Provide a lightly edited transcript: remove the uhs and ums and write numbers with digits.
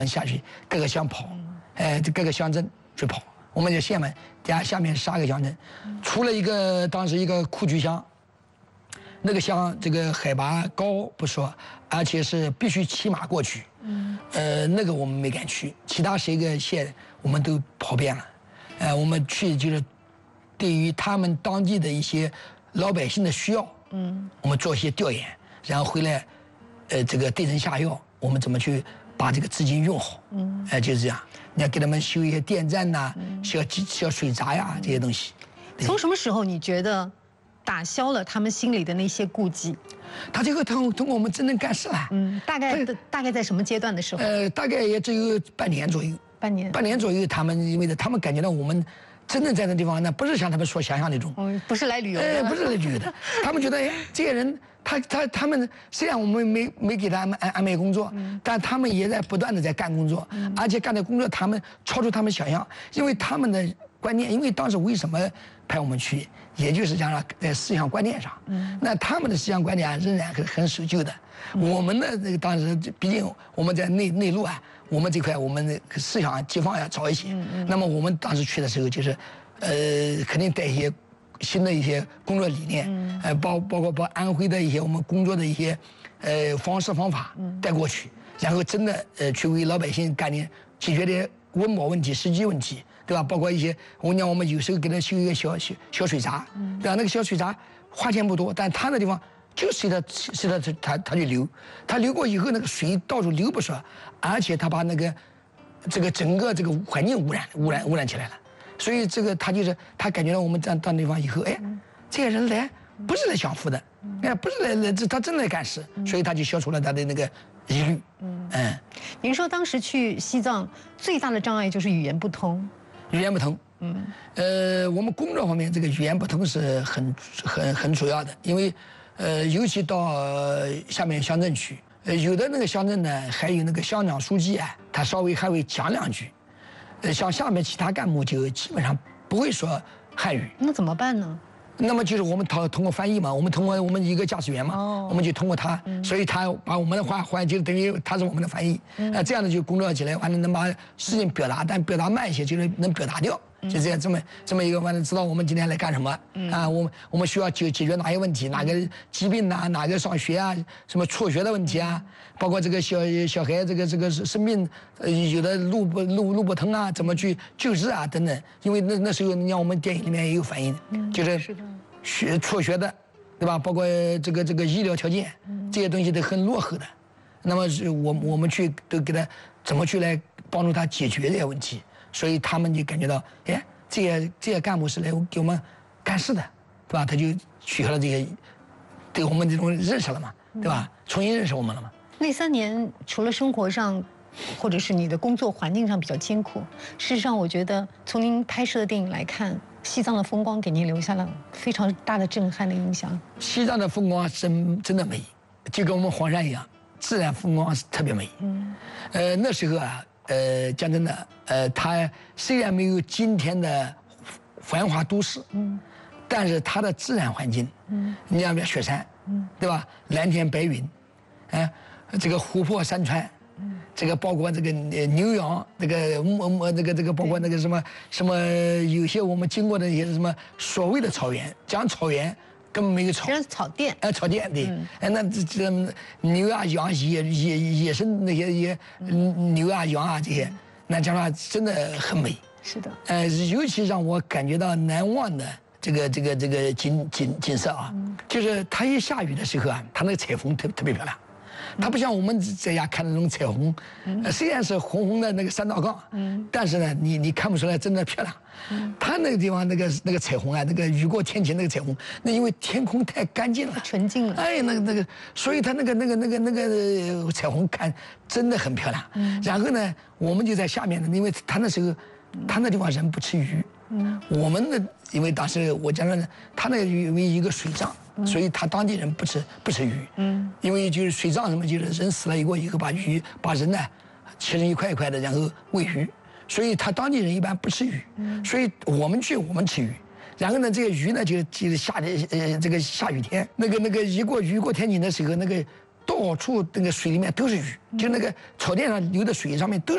下去各个乡跑，各个乡镇去跑。我们在县门下面12个乡镇，除了当时一个库区乡，那个乡这个海拔高不说，而且是必须骑马过去。那个我们没敢去，其他10个县我们都跑遍了。我们去就是对于他们当地的一些老百姓的需要，我们做一些调研，然后回来，这个对症下药，我们怎么去把这个资金用好？就是这样。你要给他们修一些电站呐、修水闸呀这些东西。 从什么时候你觉得打消了他们心里的那些顾忌？ 他这个通过我们真正干事了。 大概在什么阶段的时候？ 大概也只有半年左右。半年左右，他们因为他们感觉到我们真正在那地方呢，不是像他们所想象那种。 不是来旅游的。 不是来旅游的。他们觉得，这些人，他们虽然我们没给他们安排工作，但他们也在不断的在干工作，而且干的工作他们超出他们想象，因为他们的观念，因为当时为什么派我们去，也就是讲了在思想观念上，那他们的思想观念仍然很守旧的。我们的这个当时毕竟我们在内陆啊，我们这块我们的思想激发要早一些。那么我们当时去的时候就是，肯定带一些新的一些工作理念，包括把安徽的一些我们工作的一些方式方法带过去，然后真的去为老百姓干点解决点温饱问题、实际问题，对吧？包括一些我们有时候给他修一个小水闸，对吧？那个小水闸花钱不多，但他那地方就随他就流，他流过以后那个水到处流不说，而且他把这个整个这个环境污染起来了。所以这个他感觉到我们到地方以后，这些人来不是来享福的，不是来他真的来干事，所以他就消除了他的那个疑虑。 您说当时去西藏最大的障碍就是语言不通。 语言不通。我们工作方面这个语言不通是很主要的，因为尤其到下面乡镇去，有的那个乡镇呢，还有那个乡长书记啊，他稍微还会讲2句。像下面其他干部就基本上不会说汉语。那怎么办呢？ 那么就是我们通过翻译嘛，我们通过我们一个驾驶员嘛，我们就通过他，所以他把我们的话就等于他是我们的翻译。这样的就工作起来，完了能把事情表达，但表达慢一些，就是能表达掉。就这样这么一个，完了知道我们今天来干什么啊？我们需要解决哪些问题？哪个疾病呐？哪个上学啊？什么辍学的问题啊？包括这个小孩这个生病，有的路不通啊，怎么去救治啊？等等。因为那时候你像我们电影里面也有反映，就是辍学的，对吧？包括这个医疗条件，这些东西都很落后的。那么我们去都给他怎么去来帮助他解决这些问题？所以他们就感觉到，这些干部是来给我们干事的，对吧？他就取消了这些对我们这种认识了嘛，对吧？重新认识我们了嘛。 那3年除了生活上，或者是你的工作环境上比较艰苦，事实上我觉得从您拍摄的电影来看，西藏的风光给您留下了非常大的震撼的影响。 西藏的风光真的美，就跟我们黄山一样，自然风光是特别美。那时候啊。讲真的，它虽然没有今天的繁华都市，但是它的自然环境，你像雪山，对吧？蓝天白云，这个湖泊山川，这个包括这个牛羊，这个包括那个什么，有些我们经过的一些什么所谓的草原，讲草原。根本没有草， 这是草甸。 草甸对，那这牛啊羊野生那些牛啊羊啊这些，那讲话真的很美。 是的。 尤其让我感觉到难忘的这个景色啊，就是它一下雨的时候啊，它那个彩虹特别漂亮。它不像我们在家看的那种彩虹，虽然是红红的那个3道杠，但是呢，你看不出来真的漂亮。它那个地方那个彩虹啊，那个雨过天晴那个彩虹，那因为天空太干净了， 纯净了。 那个，所以它那个彩虹看真的很漂亮。然后呢，我们就在下面呢，因为它那时候，它那地方人不吃鱼。我们的因为当时我讲了，他那因为一个水葬，所以他当地人不吃鱼。因为就是水葬什么，就是人死了以后把人呢切成一块一块的，然后喂鱼，所以他当地人一般不吃鱼。所以我们吃鱼。然后呢，这个鱼呢就是这个下雨天，那个雨过天晴的时候，那个到处那个水里面都是鱼，就那个草甸上流的水上面都是。